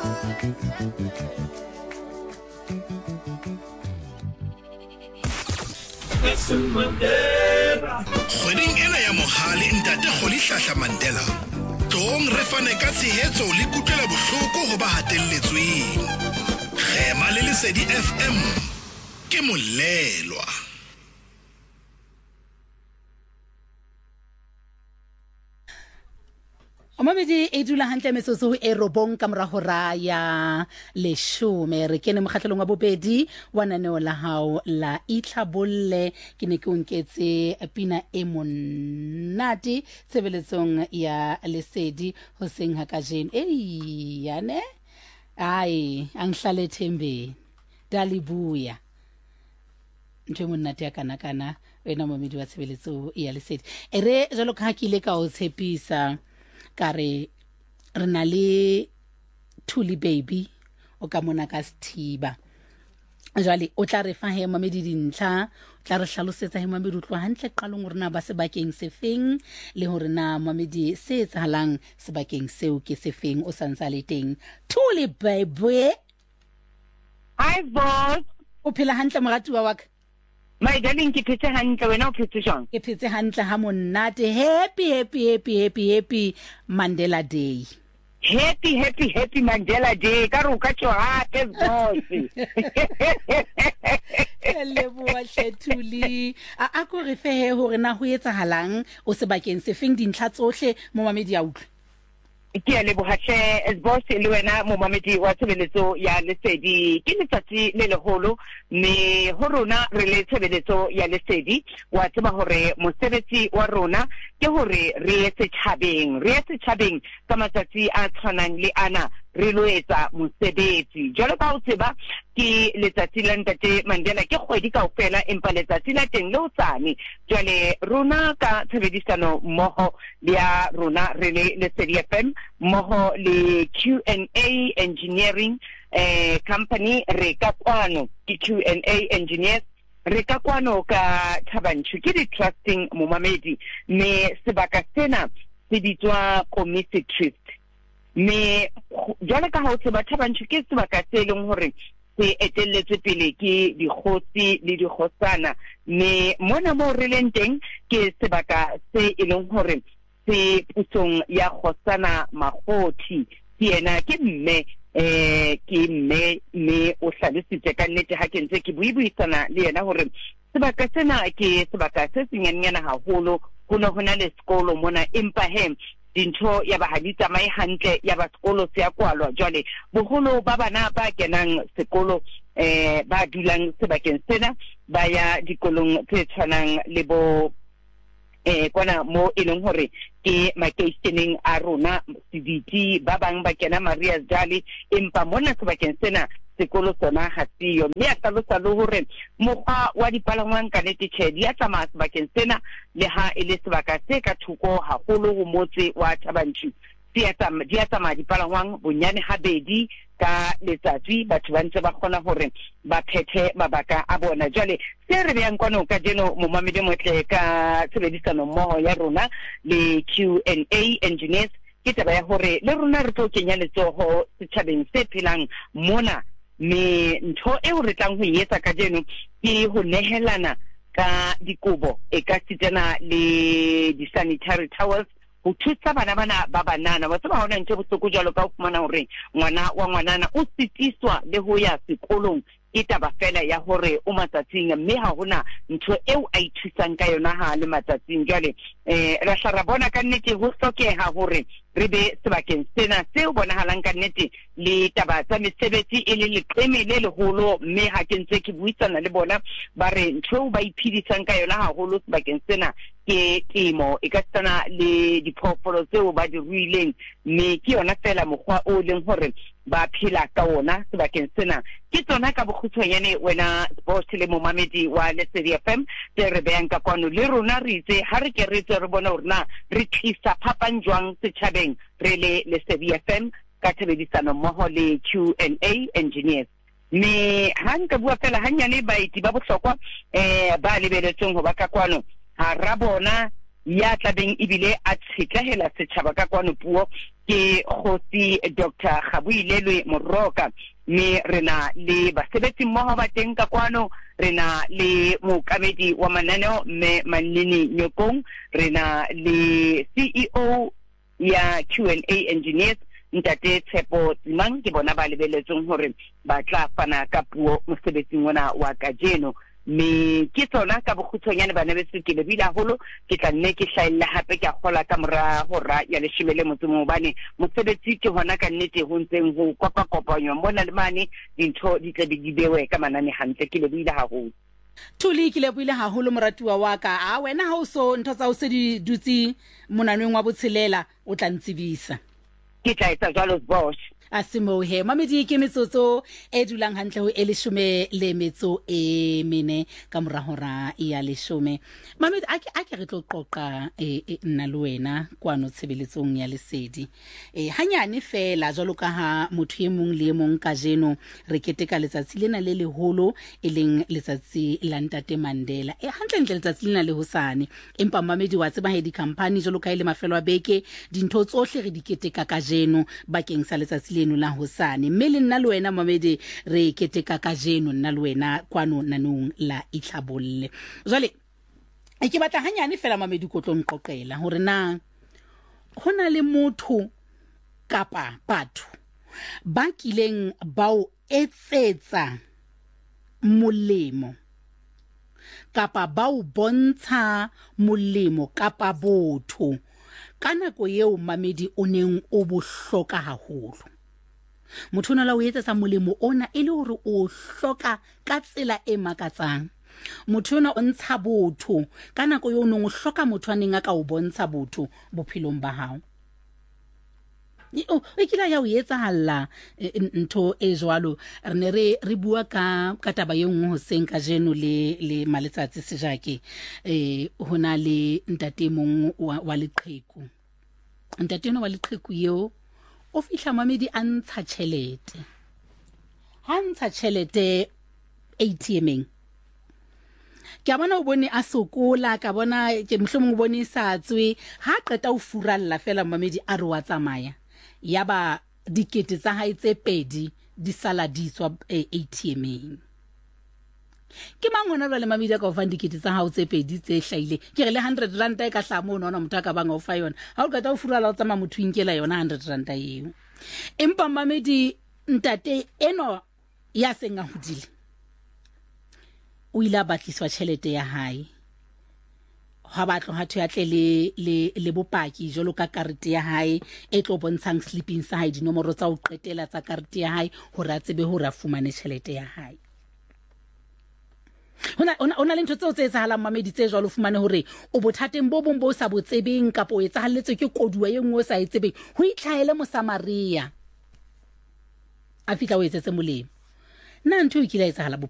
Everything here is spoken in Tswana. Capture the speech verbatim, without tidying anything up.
Kgweding ena ya mohale ntate Kgolihlahla Mandela tong re fane ka tshehetso le kutlwela bohloko ho ba hatelletsweng. Kgema le Lesedi F M ke molelwa. Mamedi e dula hantle metsotso e robong ka mora hora ya leshome re kene mokgahlelong wa bobedi wa naneo la hao la Itlhabolle ke ne ke o nketse pina e monate tsebeletsong ya Lesedi hoseng ha kajeno ei yane ai anghlale thembe dalibuya ntwe monate ya kana kana wena mamedi wa tshebeletso ya Lesedi ere jalo ka hakile ka o tshepisa kare re na le Thuli baby o ka mona ka Sethiba jwale o tla re fa he mamedi dintlha o tla re hlalosetsa he mamedi utlwa hantle qalong rena ba sebakeng se feng le hore na mamedi se etsahalang sebakeng seo ke se feng o santsa le teng Thuli baby. Hi boss, o phela hantle moratuwa wa ka? My darling, ke phetse hantle wena o phetse jwang? Ke phetse hantle ha monate. Happy happy happy happy happy Mandela Day. Happy happy happy Mandela Day. Ka ro ka tjwa hape boss. Le bua Thuli a a ko re fe hore na ho etsahalang o sebakeng se feng dintlha tsohle mo mamedi ya utlwe. Ke a lebohahle as boss le wena mo mamedi wa tshebeletso ya Lesedi ke letsatsi le leholo me ho rona re le tshebeletso ya Lesedi wa tseba hore mosebetsi wa rona ke hore re ye setjhabeng re ye setjhabeng ka matsatsi a tshwanang le ana re lo etsa mosebetsi jalo ka o tseba ke letsatsi la ntate Mandela ke kgwedi kaofela empa letsatsi la teng le utsane jwale rona ka tshebedisano mmoho le ya rona re le Lesedi F M mmoho le Q and A Engineering eh company re ka kwano ke Q and A Engineers re ka kwano ka Thabanchu ke di trusting momamedi me sebaka sena se bitswa Komisi Trust me jwale ka ha o tseba Thabanchu ke sebaka se leng hore se etelletse pele ke dikgosi le dikgosana me mona mo re leng teng ke sebaka se e leng hore se pusong ya Kgosana Makgothi ke yena ke mme eh ke mme me o hlalositse ka nnete ha ke ntse ke buibuisana le yena hore sebaka sena ke sebaka se senyanyana haholo ho ne hona le sekolo mona empa he dintho ya ba haditsa mai hantle ya ba sekolo se ya kwalwa jwale boholo ba bana ba kenang sekolo eh ba dulang sebakeng sena ba ya dikolong tse tshwanang le bo eh kwana mo e leng hore ke makeisheneng a rona Sibiti ba bang ba kena Maria's Dali empa mona sebakeng sena sekolo sona ha siyo mme a hlalosa le hore mokgwa wa dipalangwang ka nnete tjhe di a tsamaya sebakeng sena le ha e le sebaka se ka thoko haholo ho motse wa Thabanchu di a tsamaya dipalangwang bonyane habedi ka letsatsi batho ba ntse ba kgona hore ba phethe mabaka a bona jwale se re beang kwano ka jeno mo mamedi motle ka tshebedisano mmoho ya rona le Q and A Engineers ke taba ya hore le rona re tlo kenya letsoho setjhabeng se phelang mona me ntho e ho re tlang ho etsa ka jeno ke ho nehelana ka dikobo e ka sitana le di sanitary towels ho thusa bana bana ba banana ba tseba hona ntse botsoko jalo ka o fumana hore ngwana wa ngwanana o sitiswa le ho ya sekolong ke taba fela ya hore o matsatsing mme ha hona ntho eo a ithusang ka yona ha le matsatsing jwale eh ra hla bona ka nnete ho hlokeha hore re be sebakeng sena seo bonahalang ka nnete le taba tsa mesebetsi e le leqeme le leholo mme ha ke ntse ke buisana le bona ba re ntho ba iphidisang ka yona haholo sebakeng sena ke temo e ka tsana le diphoofolo tseo ba di ruileng mme ke yona fela mokgwa o leng hore ba phela ka ona sebakeng sena ke tsona ka bokgutshwanyane wena boss le momamedi wa Lesedi F M tse re beang ka kwano le rona re itse ha re ke re tse re bona hore na re tlisa phapang jwang setjhabeng re le Lesedi F M ka tshebedisano mmoho le Q and A Engineers me ha nka bua fela hanyane baiti ba bohlokwa eh ba lebeletseng ho ba ka kwano ha ra bona ya tlabeng ebile a tshetlehela setšhaba ka kwano puo ke kgosi Doctor Kgabuilelwe Moroka. Me rena le basebetsi mmoho ba teng ka kwano, rena le mookamedi wa mananeo me Manini Nyokong, rena le C E O ya Q and A Engineers Ntate Tshepo Tsimang, ke bona ba lebeletsong hore ba tla fana ka puo mosebetsing ona wa kajeno. Me ke tsona ka bokgutshwanyane bana beso ke lebile haholo, ke tla nne ke hlaella hape ke a kgola ka mora hora ya leshome le motso mobane mosebetsi ke hona ka nnete ho ntseng ho kopakopanywa mona le mane dintho di tle di bewe ka manane hantle, ke lebile haholo. Thuli ke lebile haholo moratuwa wa ka. A wena ha o so ntho tsa o se di dutse monanweng wa botshelela o tla ntsibisa. Ke tla etsa jwalo Bosch. Asimo he mamedi ke metsotso e dulang hantle ho eleshome le metso e mene ka mora hora ya leshome. Mamedi a ke a ke re tlo qoqa e nna le wena kwano tshebeletsong ya lesedi e hanyane fela jwalo ka ha motho e mong le e mong ka jeno re keteka letsatsi lena le leholo e leng letsatsi la Ntate Mandela e hantle ntle letsatsi lena le hosane, empa mamedi wa tseba he di company jwalo ka ile mafelo a beke dintho tsohle re di keteka ka jeno bakeng sa letsatsi leno la hosane, mme le nna le wena mamedi re keteka ka jeno nna le wena kwano nanong la Itlhabolle. Jwale e ke batla hanyane fela mamedi ko tlo nqoqela hore na hona le motho kapa batho ba kileng bao etsetsa molemo kapa bao bontsha molemo kapa botho ka nako eo mamedi o neng o bohloka haholo. Motho ona la o etsetsa molemo ona e le hore o hloka ka tsela e makatsang. Motho ona o ntsha botho ka nako eo neng o hloka motho a neng a ka o bontsha botho bophelong ba hao. E kila ya o etsahala ntho e jwalo re ne re re bua ka ka taba ye nngwe hoseng ka jeno le le maletsatsi sejake eh hona le ntate mong wa leqheku. Ntate ona wa leqheku eo o fihla mamedi a ntsha tjhelete ha ntsha tjhelete A T M-eng. Ke bona o bone a sokola, ka bona ke mohlomong o bone sa tswe ha qeta o furalla fela mamedi a re wa tsamaya yaba dikete tsa hae tse pedi di sala di tswa A T M-eng. Ke mangona le mamedi ka o fa dikete tsa hao tse pedi tse hlaile ke re le one hundred rand e ka hlamo ona motho ka banga o fa yona ha o ka ta o furala o tsama motho inkela yona one hundred rand eo. Empa mamedi ntate eno ya senga hodile o ila batliswa tjhelete ya hae ha batlo ha thwe atle le le le bopaki jolo ka karete ya hae e tlo bontshang sleeping sa hae dinomoro tsa o qetela tsa karete ya hae hore a tsebe hore a fumane tjhelete ya hae. Hona ona le ntho tseo tse etsahalang mamedi tse jwalo fumane hore o bothateng bo bong bo sa botsebeng kapa o etsahalletswe ke koduwa e nngwe o sa etsebeng ho itlhaele Mosamaria a fitla o etsetse molemo. Nna ntho e kila etsahala